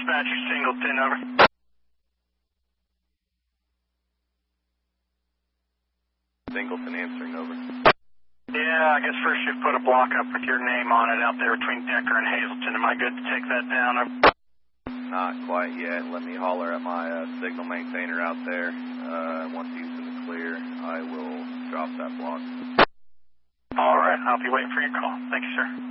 Dispatcher Singleton, over. Singleton answering, over. Yeah, I guess first you put a block up with your name on it out there between Decker and Hazelton. Am I good to take that down? Not quite yet. Let me holler at my signal maintainer out there. Once he's in the clear, I will drop that block. All right, I'll be waiting for your call. Thank you, sir.